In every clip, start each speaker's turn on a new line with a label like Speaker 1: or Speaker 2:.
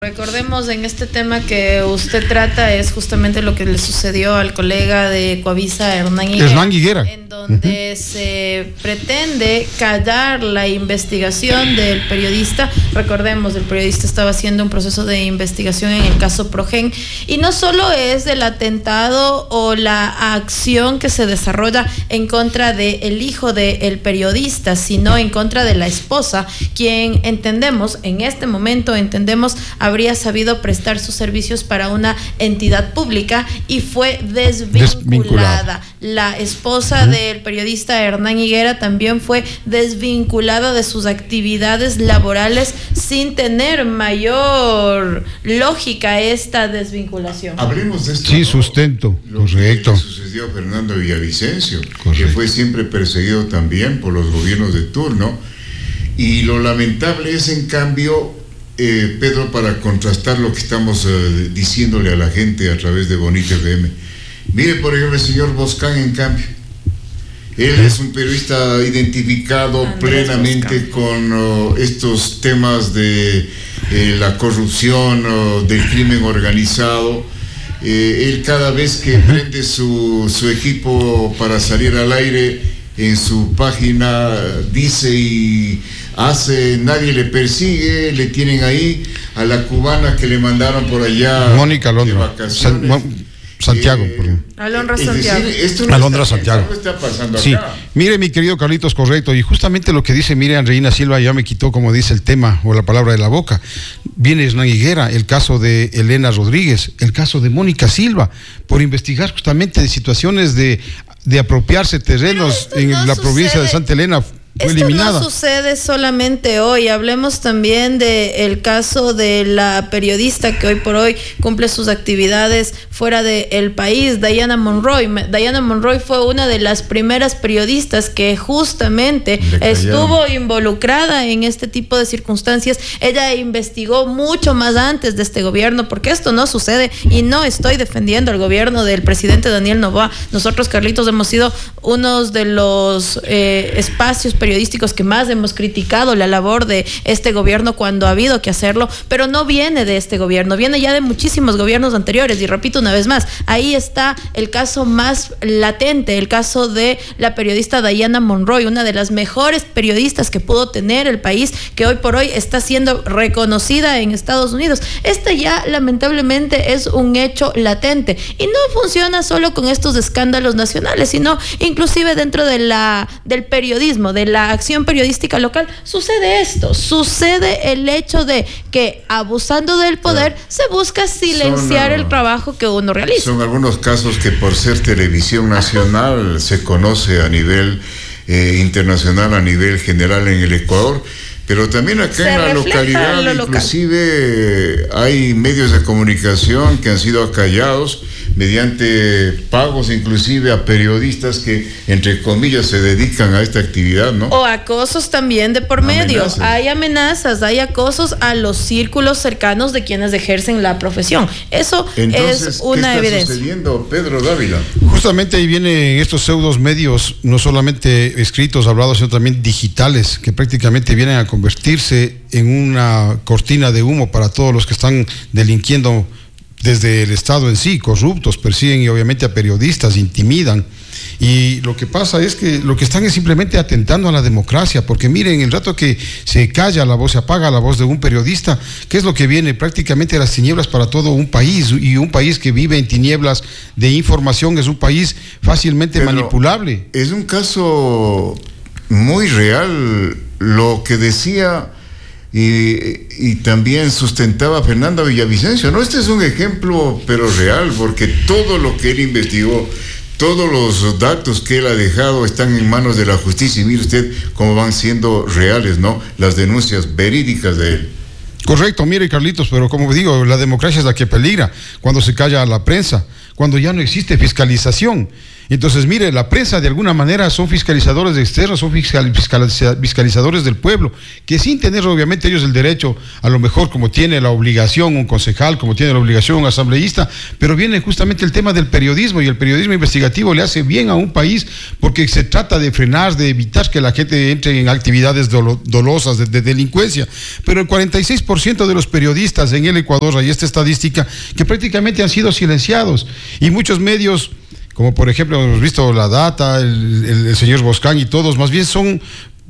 Speaker 1: Recordemos, en este tema que usted trata es justamente lo que le sucedió al colega de Coavisa, Hernán Higuera, en donde se pretende callar la investigación del periodista. Recordemos, el periodista estaba haciendo un proceso de investigación en el caso Progen, y no solo es del atentado o la acción que se desarrolla en contra del hijo del periodista, sino en contra de la esposa, quien entendemos, en este momento entendemos, habría sabido prestar sus servicios para una entidad pública y fue desvinculada. La esposa del periodista Hernán Higuera también fue desvinculada de sus actividades laborales sin tener mayor lógica esta desvinculación.
Speaker 2: Hablemos de esto.
Speaker 3: Sí, sustento. Correcto.
Speaker 2: Lo que sucedió a Fernando Villavicencio, que fue siempre perseguido también por los gobiernos de turno. Y lo lamentable es, en cambio, Pedro, para contrastar lo que estamos diciéndole a la gente a través de Bonita FM. Mire, por ejemplo, el señor Boscán, en cambio. Él es un periodista identificado plenamente con estos temas de la corrupción, del crimen organizado. Él, cada vez que prende su equipo para salir al aire, en su página dice y hace, nadie le persigue, le tienen ahí a la cubana que le mandaron por allá,
Speaker 3: Mónica Alondra, Santiago,
Speaker 1: Alondra Santiago.
Speaker 3: Alondra Santiago.
Speaker 2: ¿Qué está pasando
Speaker 3: sí,
Speaker 2: acá?
Speaker 3: Mire, mi querido Carlitos, correcto, y justamente lo que dice Miriam Reina Silva ya me quitó, como dice, el tema o la palabra de la boca. Viene Hernán Higuera, el caso de Elena Rodríguez, el caso de Mónica Silva, por investigar justamente de situaciones de apropiarse terrenos en la provincia de Santa Elena.
Speaker 1: Esto no sucede solamente hoy. Hablemos también del caso de la periodista que hoy por hoy cumple sus actividades fuera del país, Diana Monroy. Diana Monroy fue una de las primeras periodistas que justamente estuvo involucrada en este tipo de circunstancias. Ella investigó mucho más antes de este gobierno, porque esto no sucede, y no estoy defendiendo al gobierno del presidente Daniel Noboa. Nosotros, Carlitos, hemos sido unos de los espacios periodísticos que más hemos criticado la labor de este gobierno cuando ha habido que hacerlo, pero no viene de este gobierno, viene ya de muchísimos gobiernos anteriores. Y repito una vez más, ahí está el caso más latente, el caso de la periodista Diana Monroy, una de las mejores periodistas que pudo tener el país, que hoy por hoy está siendo reconocida en Estados Unidos. Este ya lamentablemente es un hecho latente, y no funciona solo con estos escándalos nacionales, sino inclusive dentro de del periodismo, de la acción periodística local, sucede esto, sucede el hecho de que, abusando del poder, se busca silenciar el trabajo que uno realiza.
Speaker 2: Son algunos casos que, por ser televisión nacional, se conoce a nivel internacional, a nivel general en el Ecuador, pero también acá en la localidad, inclusive hay medios de comunicación que han sido acallados mediante pagos inclusive a periodistas que, entre comillas, se dedican a esta actividad, ¿no? O
Speaker 1: acosos también de por medio. Hay amenazas, hay acosos a los círculos cercanos de quienes ejercen la profesión. Eso es una evidencia. ¿Qué está
Speaker 2: sucediendo, Pedro Dávila?
Speaker 3: Justamente ahí vienen estos pseudos medios, no solamente escritos, hablados, sino también digitales, que prácticamente vienen a convertirse en una cortina de humo para todos los que están delinquiendo desde el Estado en sí, corruptos, persiguen y obviamente a periodistas, intimidan. Y lo que pasa es que lo que están es simplemente atentando a la democracia, porque miren, el rato que se calla la voz, se apaga la voz de un periodista, ¿qué es lo que viene? Prácticamente las tinieblas para todo un país, y un país que vive en tinieblas de información es un país fácilmente manipulable.
Speaker 2: Es un caso muy real lo que decía y también sustentaba Fernando Villavicencio, ¿no? Este es un ejemplo, pero real, porque todo lo que él investigó, todos los datos que él ha dejado están en manos de la justicia, y mire usted cómo van siendo reales, ¿no?, las denuncias verídicas de él.
Speaker 3: Correcto, mire, Carlitos, pero como digo, la democracia es la que peligra cuando se calla a la prensa, cuando ya no existe fiscalización. Entonces, mire, la prensa de alguna manera son fiscalizadores externos, son fiscalizadores del pueblo, que sin tener obviamente ellos el derecho, a lo mejor como tiene la obligación un concejal, como tiene la obligación un asambleísta, pero viene justamente el tema del periodismo, y el periodismo investigativo le hace bien a un país porque se trata de frenar, de evitar que la gente entre en actividades dolosas de delincuencia. Pero el 46% de los periodistas en el Ecuador, hay esta estadística, que prácticamente han sido silenciados, y muchos medios, como por ejemplo hemos visto La Data, el señor Boscán y todos, más bien son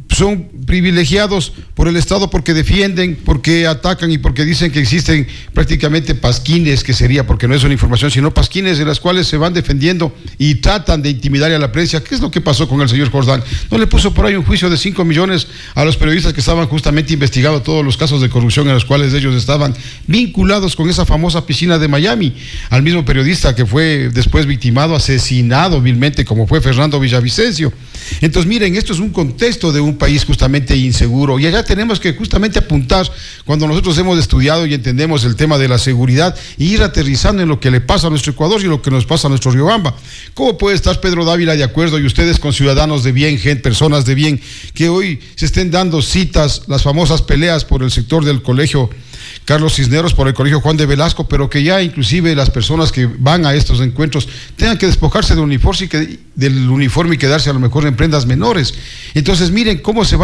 Speaker 3: privilegiados por el Estado porque defienden, porque atacan y porque dicen que existen prácticamente pasquines, que sería, porque no es una información, sino pasquines de las cuales se van defendiendo y tratan de intimidar a la prensa. ¿Qué es lo que pasó con el señor Jordán? ¿No le puso por ahí un juicio de 5 millones a los periodistas que estaban justamente investigando todos los casos de corrupción en los cuales ellos estaban vinculados con esa famosa piscina de Miami? Al mismo periodista que fue después victimado, asesinado vilmente, como fue Fernando Villavicencio. Entonces, miren, esto es un contexto de un país justamente inseguro, y allá tenemos que justamente apuntar, cuando nosotros hemos estudiado y entendemos el tema de la seguridad, y ir aterrizando en lo que le pasa a nuestro Ecuador y lo que nos pasa a nuestro Riobamba. ¿Cómo puede estar Pedro Dávila de acuerdo, y ustedes con ciudadanos de bien, personas de bien, que hoy se estén dando citas, las famosas peleas por el sector del colegio Carlos Cisneros, por el colegio Juan de Velasco, pero que ya inclusive las personas que van a estos encuentros tengan que despojarse del uniforme y quedarse a lo mejor en prendas menores? Entonces, miren cómo se va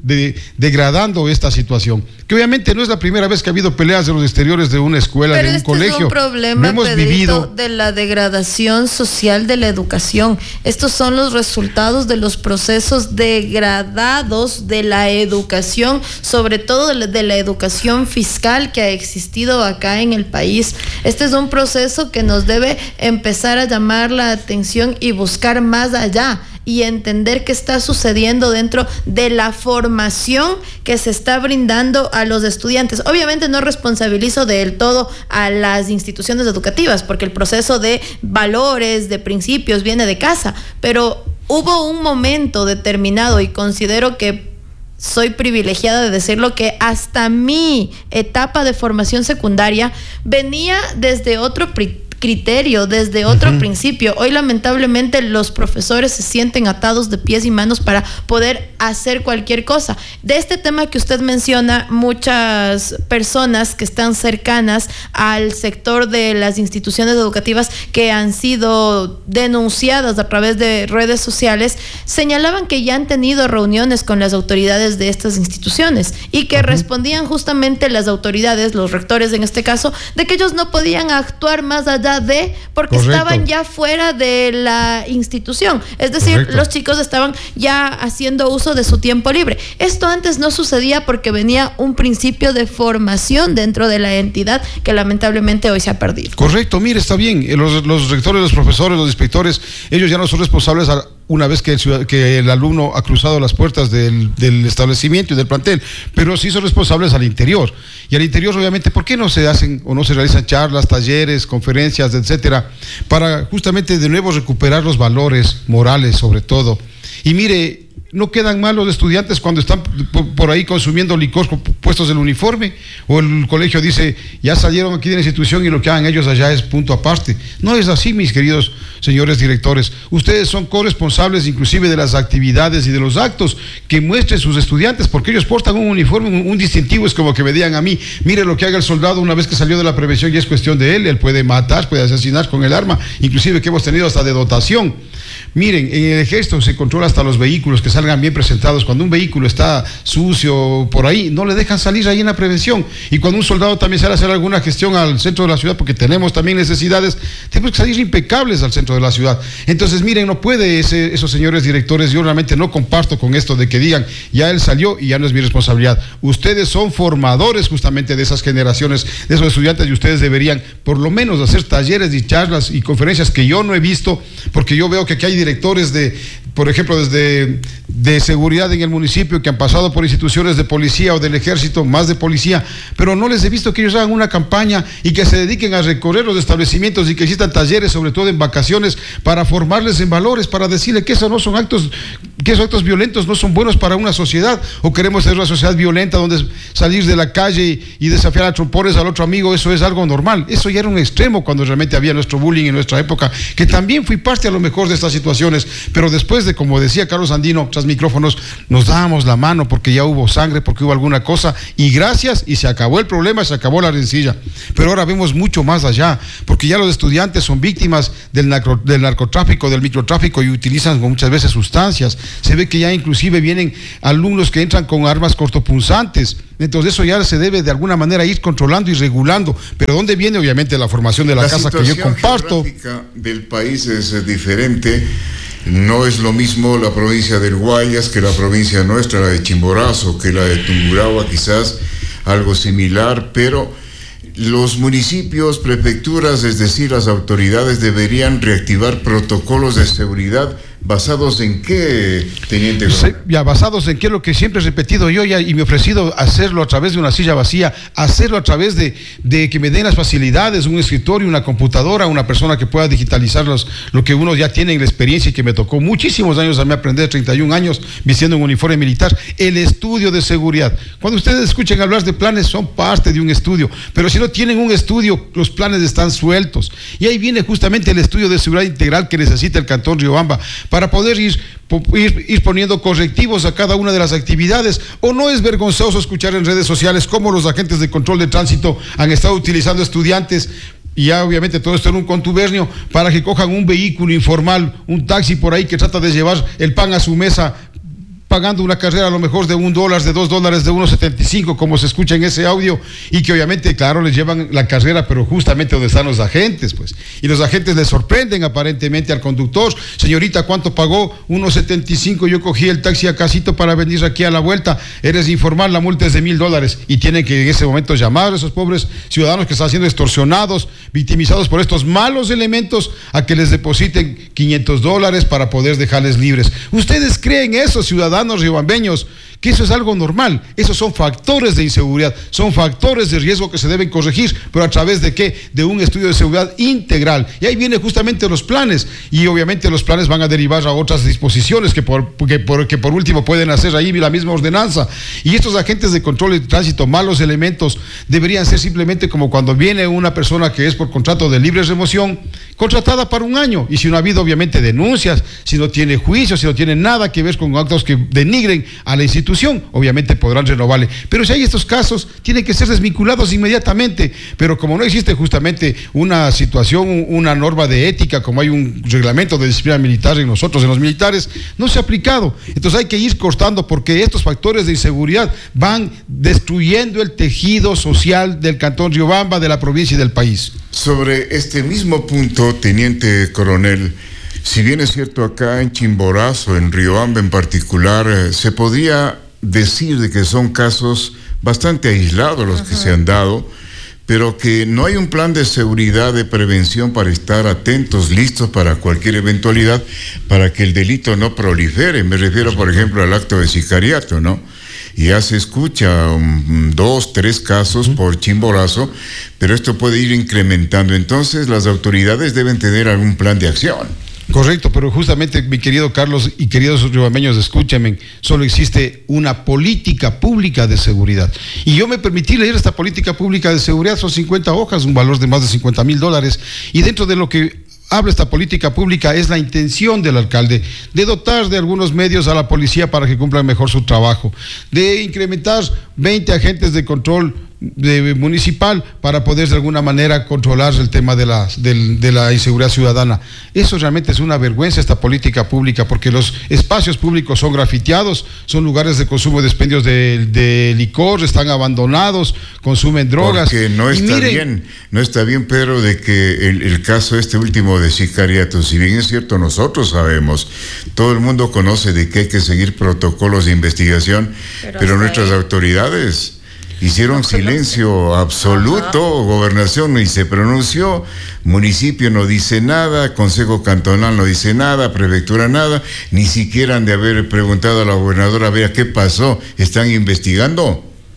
Speaker 3: degradando esta situación, que obviamente no es la primera vez que ha habido peleas de los exteriores de una escuela, de un colegio.
Speaker 1: Es un problema, Pedrito, de la degradación social de la educación. Estos son los resultados de los procesos degradados de la educación, sobre todo de la educación fiscal que ha existido acá en el país. Este es un proceso que nos debe empezar a llamar la atención y buscar más allá, y entender qué está sucediendo dentro de la formación que se está brindando a los estudiantes. Obviamente no responsabilizo del todo a las instituciones educativas, porque el proceso de valores, de principios, viene de casa, pero hubo un momento determinado, y considero que soy privilegiada de decirlo, que hasta mi etapa de formación secundaria venía desde otro criterio, desde otro principio. Hoy lamentablemente los profesores se sienten atados de pies y manos para poder hacer cualquier cosa. De este tema que usted menciona, muchas personas que están cercanas al sector de las instituciones educativas que han sido denunciadas a través de redes sociales, señalaban que ya han tenido reuniones con las autoridades de estas instituciones, y que respondían justamente las autoridades, los rectores en este caso, de que ellos no podían actuar más allá porque estaban ya fuera de la institución. Es decir, los chicos estaban ya haciendo uso de su tiempo libre. Esto antes no sucedía porque venía un principio de formación dentro de la entidad que lamentablemente hoy se ha perdido. Correcto,
Speaker 3: mire, está bien. Los rectores, los profesores, los inspectores, ellos ya no son responsables una vez que el alumno ha cruzado las puertas del establecimiento y del plantel, pero sí son responsables al interior. Y al interior, obviamente, ¿por qué no se hacen o no se realizan charlas, talleres, conferencias, etcétera, para justamente de nuevo recuperar los valores morales, sobre todo? Y mire, no quedan mal los estudiantes cuando están por ahí consumiendo licor puestos el uniforme, o el colegio dice, ya salieron aquí de la institución y lo que hagan ellos allá es punto aparte. No es así, mis queridos señores directores. Ustedes son corresponsables inclusive de las actividades y de los actos que muestren sus estudiantes, porque ellos portan un uniforme, un distintivo. Es como que me digan a mí, mire lo que haga el soldado una vez que salió de la prevención, y es cuestión de él puede matar, puede asesinar con el arma, inclusive que hemos tenido hasta de dotación. Miren, en el ejército se controla hasta los vehículos, que salgan bien presentados. Cuando un vehículo está sucio por ahí, no le dejan salir ahí en la prevención. Y cuando un soldado también sale a hacer alguna gestión al centro de la ciudad, porque tenemos también necesidades, tenemos que salir impecables al centro de la ciudad. Entonces, miren, no puede esos señores directores, yo realmente no comparto con esto de que digan, ya él salió y ya no es mi responsabilidad. Ustedes son formadores justamente de esas generaciones, de esos estudiantes, y ustedes deberían por lo menos hacer talleres y charlas y conferencias que yo no he visto, porque yo veo que aquí hay directores por ejemplo, de seguridad en el municipio que han pasado por instituciones de policía o del ejército, más de policía, pero no les he visto que ellos hagan una campaña y que se dediquen a recorrer los establecimientos y que existan talleres, sobre todo en vacaciones, para formarles en valores, para decirles que esos no son actos que esos actos violentos no son buenos para una sociedad, o queremos ser una sociedad violenta donde salir de la calle y desafiar a trompones al otro amigo, eso es algo normal. Eso ya era un extremo cuando realmente había nuestro bullying en nuestra época, que también fui parte a lo mejor de estas situaciones, pero después de, como decía Carlos Andino tras micrófonos, nos dábamos la mano porque ya hubo sangre, porque hubo alguna cosa, y gracias, y se acabó el problema, se acabó la rencilla. Pero ahora vemos mucho más allá, porque ya los estudiantes son víctimas del narcotráfico, del microtráfico, y utilizan muchas veces sustancias. Se ve que ya inclusive vienen alumnos que entran con armas cortopunzantes. Entonces eso ya se debe de alguna manera ir controlando y regulando. Pero ¿dónde viene? Obviamente la formación de la casa que yo comparto.
Speaker 2: La situación geográfica del país es diferente. No es lo mismo la provincia del Guayas que la provincia nuestra, la de Chimborazo, que la de Tungurahua, quizás algo similar, pero los municipios, prefecturas, es decir, las autoridades deberían reactivar protocolos de seguridad. ¿Basados en qué, teniente?
Speaker 3: Ya, basados en qué, lo que siempre he repetido yo y me he ofrecido hacerlo a través de una silla vacía, hacerlo a través de que me den las facilidades, un escritorio, una computadora, una persona que pueda digitalizar lo que uno ya tiene en la experiencia y que me tocó muchísimos años a mí aprender, 31 años vistiendo un uniforme militar, el estudio de seguridad. Cuando ustedes escuchen hablar de planes, son parte de un estudio, pero si no tienen un estudio, los planes están sueltos. Y ahí viene justamente el estudio de seguridad integral que necesita el Cantón Riobamba, para poder ir poniendo correctivos a cada una de las actividades. ¿O no es vergonzoso escuchar en redes sociales cómo los agentes de control de tránsito han estado utilizando estudiantes, y ya obviamente todo esto en un contubernio, para que cojan un vehículo informal, un taxi por ahí que trata de llevar el pan a su mesa, pagando una carrera a lo mejor de $1, de $2, de 1.75, como se escucha en ese audio, y que obviamente, claro, les llevan la carrera, pero justamente donde están los agentes, pues. Y los agentes les sorprenden aparentemente al conductor: señorita, ¿cuánto pagó? 1.75, yo cogí el taxi a Casito para venir aquí a la vuelta, eres informal, la multa es de $1,000, y tienen que en ese momento llamar a esos pobres ciudadanos que están siendo extorsionados, victimizados por estos malos elementos, a que les depositen $500 para poder dejarles libres. ¿Ustedes creen eso, ciudadanos riobambeños, que eso es algo normal? Esos son factores de inseguridad, son factores de riesgo que se deben corregir, pero ¿a través de qué? De un estudio de seguridad integral. Y ahí vienen justamente los planes, y obviamente los planes van a derivar a otras disposiciones que por último pueden hacer ahí la misma ordenanza. Y estos agentes de control de tránsito, malos elementos, deberían ser simplemente como cuando viene una persona que es por contrato de libre remoción, contratada para un año, y si no ha habido obviamente denuncias, si no tiene juicio, si no tiene nada que ver con actos que denigren a la institución, obviamente podrán renovarle. Pero si hay estos casos, tienen que ser desvinculados inmediatamente. Pero como no existe justamente una situación, una norma de ética, como hay un reglamento de disciplina militar en nosotros, en los militares, no se ha aplicado. Entonces hay que ir cortando, porque estos factores de inseguridad van destruyendo el tejido social del Cantón Riobamba, de la provincia y del país.
Speaker 2: Sobre este mismo punto, teniente coronel, si bien es cierto acá en Chimborazo, en Riobamba en particular, se podría decir de que son casos bastante aislados los que se han dado, pero que no hay un plan de seguridad, de prevención, para estar atentos, listos para cualquier eventualidad, para que el delito no prolifere. Me refiero, por ejemplo, al acto de sicariato, ¿no? Y ya se escucha 2, 3 casos por Chimborazo, pero esto puede ir incrementando. Entonces las autoridades deben tener algún plan de acción.
Speaker 3: Correcto, pero justamente, mi querido Carlos y queridos riobambeños, escúchame, solo existe una política pública de seguridad. Y yo me permití leer esta política pública de seguridad, son 50 hojas, un valor de más de $50,000, y dentro de lo que habla esta política pública es la intención del alcalde de dotar de algunos medios a la policía para que cumplan mejor su trabajo, de incrementar 20 agentes de control municipal para poder de alguna manera controlar el tema de la inseguridad ciudadana. Eso realmente es una vergüenza, esta política pública, porque los espacios públicos son grafiteados, son lugares de consumo de expendios de licor, están abandonados, consumen drogas.
Speaker 2: Porque no está bien, Pedro, de que el caso este último de sicariato, si bien es cierto, nosotros sabemos, todo el mundo conoce de que hay que seguir protocolos de investigación, pero nuestras autoridades hicieron silencio absoluto. Gobernación ni se pronunció, municipio no dice nada, consejo cantonal no dice nada, prefectura nada, ni siquiera han de haber preguntado a la gobernadora, vea qué pasó, están investigando.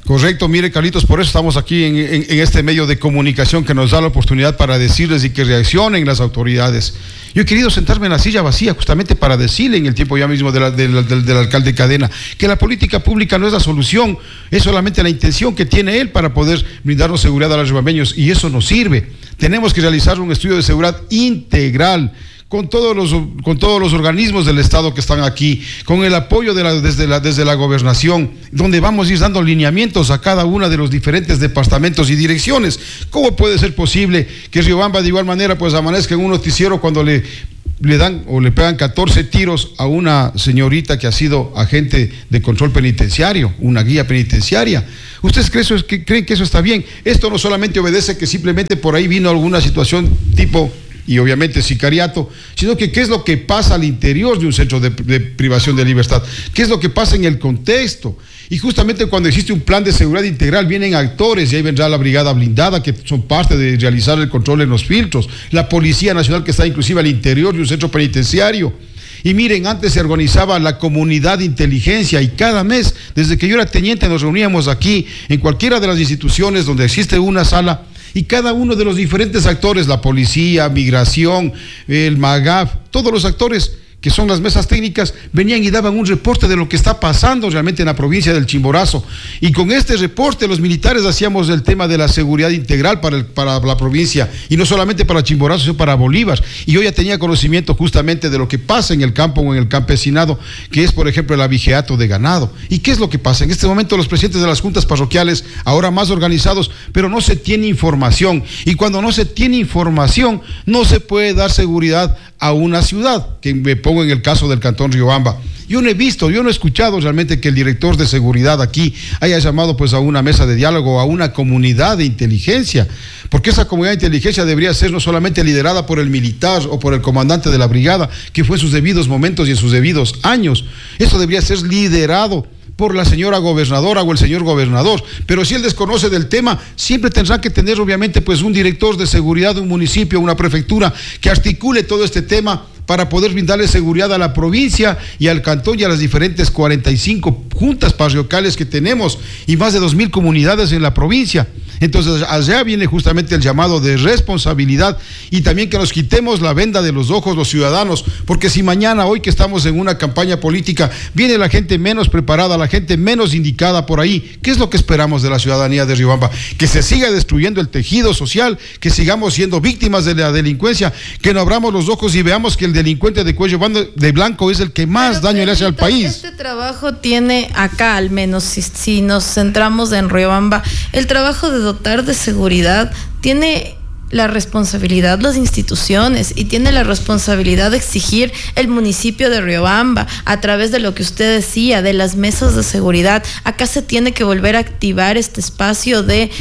Speaker 3: Correcto, mire Carlitos, por eso estamos aquí en este medio de comunicación que nos da la oportunidad para decirles y que reaccionen las autoridades. Yo he querido sentarme en la silla vacía justamente para decirle en el tiempo ya mismo del alcalde Cadena que la política pública no es la solución, es solamente la intención que tiene él para poder brindarnos seguridad a los riobambeños, y eso no sirve. Tenemos que realizar un estudio de seguridad integral con todos los organismos del Estado que están aquí, con el apoyo desde la gobernación, donde vamos a ir dando lineamientos a cada uno de los diferentes departamentos y direcciones. ¿Cómo puede ser posible que Riobamba de igual manera pues amanezca en un noticiero cuando le dan o le pegan 14 tiros a una señorita que ha sido agente de control penitenciario, una guía penitenciaria? ¿Ustedes creen que eso está bien? Esto no solamente obedece que simplemente por ahí vino alguna situación tipo y obviamente sicariato, sino que qué es lo que pasa al interior de un centro de privación de libertad, qué es lo que pasa en el contexto. Y justamente cuando existe un plan de seguridad integral vienen actores, y ahí vendrá la brigada blindada que son parte de realizar el control en los filtros, la Policía Nacional que está inclusive al interior de un centro penitenciario. Y miren, antes se organizaba la comunidad de inteligencia, y cada mes, desde que yo era teniente, nos reuníamos aquí en cualquiera de las instituciones donde existe una sala, y cada uno de los diferentes actores, la policía, migración, el MAGAF, todos los actores que son las mesas técnicas, venían y daban un reporte de lo que está pasando realmente en la provincia del Chimborazo. Y con este reporte los militares hacíamos el tema de la seguridad integral para la provincia, y no solamente para Chimborazo, sino para Bolívar. Y yo ya tenía conocimiento justamente de lo que pasa en el campo o en el campesinado, que es, por ejemplo, el abigeato de ganado. ¿Y qué es lo que pasa? En este momento los presidentes de las juntas parroquiales, ahora más organizados, pero no se tiene información. Y cuando no se tiene información, no se puede dar seguridad a una ciudad, que me pongo en el caso del Cantón Riobamba. Yo no he escuchado realmente que el director de seguridad aquí haya llamado pues a una mesa de diálogo, a una comunidad de inteligencia, porque esa comunidad de inteligencia debería ser no solamente liderada por el militar o por el comandante de la brigada, que fue en sus debidos momentos y en sus debidos años. Eso debería ser liderado por la señora gobernadora o el señor gobernador, pero si él desconoce del tema, siempre tendrá que tener obviamente pues un director de seguridad de un municipio, una prefectura, que articule todo este tema para poder brindarle seguridad a la provincia y al cantón y a las diferentes 45 juntas parroquiales que tenemos y más de 2,000 comunidades en la provincia. Entonces allá viene justamente el llamado de responsabilidad, y también que nos quitemos la venda de los ojos los ciudadanos, porque si mañana, hoy que estamos en una campaña política, viene la gente menos preparada, la gente menos indicada por ahí, ¿qué es lo que esperamos de la ciudadanía de Riobamba? Que se siga destruyendo el tejido social, que sigamos siendo víctimas de la delincuencia, que no abramos los ojos y veamos que el delincuente de cuello de blanco es el que más daño le hace al país.
Speaker 1: Este trabajo tiene acá, al menos si nos centramos en Riobamba, el trabajo de dotar de seguridad tiene la responsabilidad las instituciones, y tiene la responsabilidad de exigir el municipio de Riobamba a través de lo que usted decía, de las mesas de seguridad. Acá se tiene que volver a activar este espacio de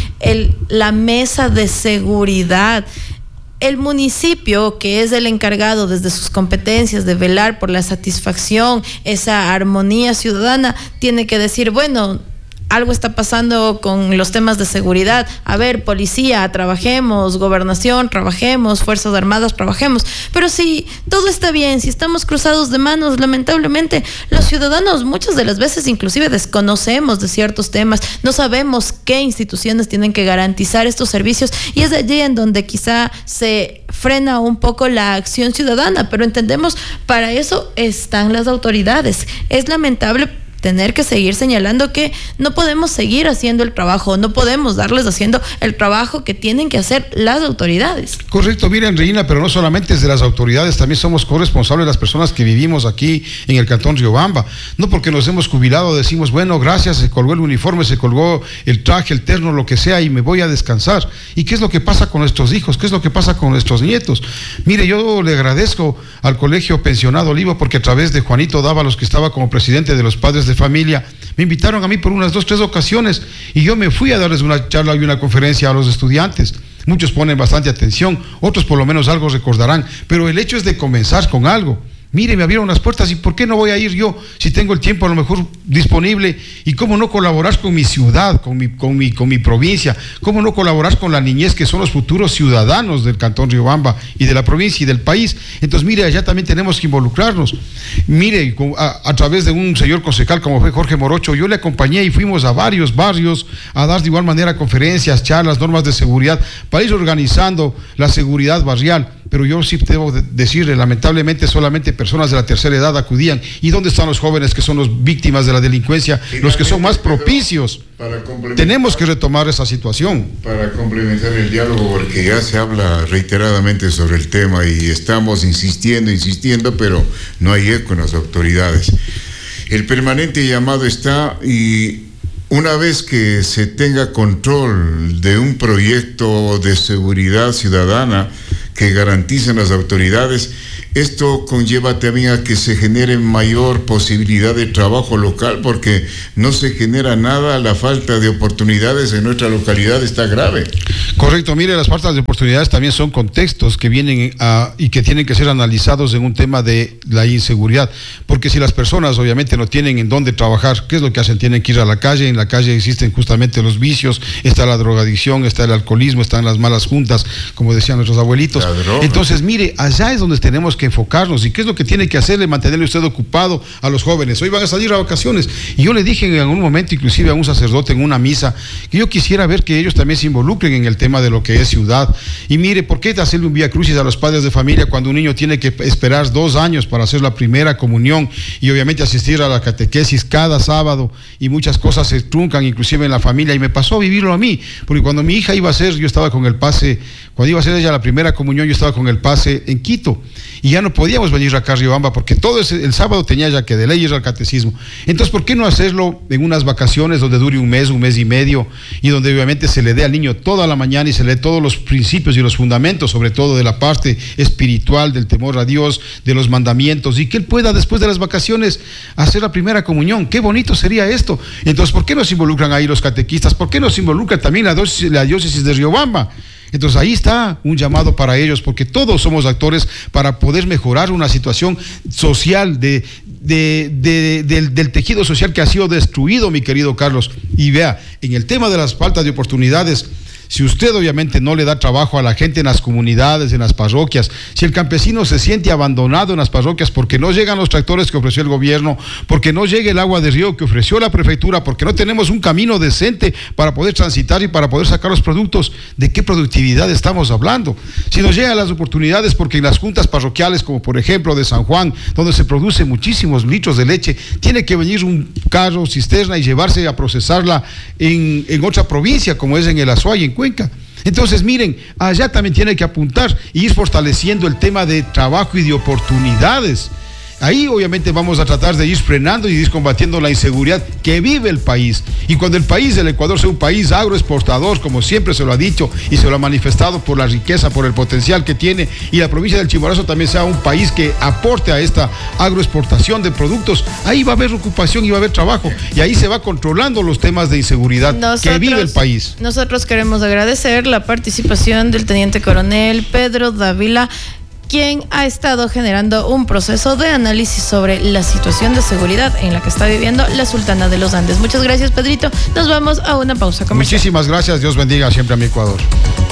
Speaker 1: la mesa de seguridad. El municipio, que es el encargado desde sus competencias de velar por la satisfacción, esa armonía ciudadana, tiene que decir, bueno, algo está pasando con los temas de seguridad. A ver, policía, trabajemos, gobernación, trabajemos, Fuerzas Armadas, trabajemos. Pero si todo está bien, si estamos cruzados de manos, lamentablemente los ciudadanos muchas de las veces inclusive desconocemos de ciertos temas, no sabemos qué instituciones tienen que garantizar estos servicios, y es allí en donde quizá se frena un poco la acción ciudadana, pero entendemos, para eso están las autoridades. Es lamentable tener que seguir señalando que no podemos seguir haciendo el trabajo, no podemos darles haciendo el trabajo que tienen que hacer las autoridades.
Speaker 3: Correcto, miren, Reina, pero no solamente es de las autoridades, también somos corresponsables las personas que vivimos aquí en el Cantón Riobamba. No porque nos hemos jubilado decimos, bueno, gracias, se colgó el uniforme, se colgó el traje, el terno, lo que sea, y me voy a descansar. ¿Y qué es lo que pasa con nuestros hijos? ¿Qué es lo que pasa con nuestros nietos? Mire, yo le agradezco al Colegio Pensionado Olivo, porque a través de Juanito Dávalos, que estaba como presidente de los padres de familia, me invitaron a mí por unas 2, 3 ocasiones, y yo me fui a darles una charla y una conferencia a los estudiantes. Muchos ponen bastante atención, otros por lo menos algo recordarán, pero el hecho es de comenzar con algo. Mire, me abrieron las puertas y ¿por qué no voy a ir yo si tengo el tiempo a lo mejor disponible? ¿Y cómo no colaborar con mi ciudad, con mi provincia? ¿Cómo no colaborar con la niñez, que son los futuros ciudadanos del Cantón Riobamba y de la provincia y del país? Entonces, mire, allá también tenemos que involucrarnos. Mire, a través de un señor concejal como fue Jorge Morocho, yo le acompañé y fuimos a varios barrios a dar de igual manera conferencias, charlas, normas de seguridad, para ir organizando la seguridad barrial. Pero yo sí debo decirle, lamentablemente solamente personas de la tercera edad acudían. ¿Y dónde están los jóvenes que son los víctimas de la delincuencia, finalmente, los que son más propicios? Tenemos que retomar esa situación.
Speaker 2: Para complementar el diálogo, porque ya se habla reiteradamente sobre el tema y estamos insistiendo, pero no hay eco en las autoridades. El permanente llamado está, y una vez que se tenga control de un proyecto de seguridad ciudadana que garanticen las autoridades, esto conlleva también a que se genere mayor posibilidad de trabajo local, porque no se genera nada, la falta de oportunidades en nuestra localidad está grave.
Speaker 3: Correcto, mire, las faltas de oportunidades también son contextos que vienen y que tienen que ser analizados en un tema de la inseguridad, porque si las personas obviamente no tienen en dónde trabajar, ¿qué es lo que hacen? Tienen que ir a la calle. En la calle existen justamente los vicios, está la drogadicción, está el alcoholismo, están las malas juntas, como decían nuestros abuelitos. Entonces, mire, allá es donde tenemos que enfocarnos. ¿Y qué es lo que tiene que hacerle? Mantenerle usted ocupado a los jóvenes. Hoy van a salir a vacaciones. Y yo le dije en algún momento, inclusive a un sacerdote en una misa, que yo quisiera ver que ellos también se involucren en el tema de lo que es ciudad. Y mire, ¿por qué hacerle un vía crucis a los padres de familia cuando un niño tiene que esperar 2 años para hacer la primera comunión y obviamente asistir a la catequesis cada sábado, y muchas cosas se truncan inclusive en la familia? Y me pasó a vivirlo a mí, porque cuando mi hija iba a hacer, yo estaba con el pase, cuando iba a hacer ella la primera comunión, yo estaba con el pase en Quito, y ya no podíamos venir acá a Riobamba porque todo el sábado tenía ya que de ley ir al catecismo. Entonces, ¿por qué no hacerlo en unas vacaciones donde dure un mes y medio, y donde obviamente se le dé al niño toda la mañana y se le dé todos los principios y los fundamentos, sobre todo de la parte espiritual, del temor a Dios, de los mandamientos, y que él pueda después de las vacaciones hacer la primera comunión? Qué bonito sería esto. Entonces, ¿por qué nos involucran ahí los catequistas? ¿Por qué nos involucra también la diócesis de Riobamba? Entonces ahí está un llamado para ellos, porque todos somos actores para poder mejorar una situación social del tejido social que ha sido destruido, mi querido Carlos. Y vea, en el tema de las faltas de oportunidades, si usted obviamente no le da trabajo a la gente en las comunidades, en las parroquias, si el campesino se siente abandonado en las parroquias porque no llegan los tractores que ofreció el gobierno, porque no llega el agua de río que ofreció la prefectura, porque no tenemos un camino decente para poder transitar y para poder sacar los productos, ¿de qué productividad estamos hablando? Si nos llegan las oportunidades porque en las juntas parroquiales, como por ejemplo de San Juan, donde se produce muchísimos litros de leche, tiene que venir un carro cisterna y llevarse a procesarla en otra provincia, como es en el Azuay, en Cuenca. Entonces, miren, allá también tiene que apuntar y ir fortaleciendo el tema de trabajo y de oportunidades. Ahí obviamente vamos a tratar de ir frenando y ir combatiendo la inseguridad que vive el país. Y cuando el país, el Ecuador, sea un país agroexportador, como siempre se lo ha dicho y se lo ha manifestado por la riqueza, por el potencial que tiene, y la provincia del Chimborazo también sea un país que aporte a esta agroexportación de productos, ahí va a haber ocupación y va a haber trabajo. Y ahí se va controlando los temas de inseguridad que vive el país.
Speaker 1: Nosotros queremos agradecer la participación del teniente coronel Pedro Dávila, quien ha estado generando un proceso de análisis sobre la situación de seguridad en la que está viviendo la Sultana de los Andes. Muchas gracias, Pedrito. Nos vamos a una pausa comercial.
Speaker 3: Muchísimas gracias. Dios bendiga siempre a mi Ecuador.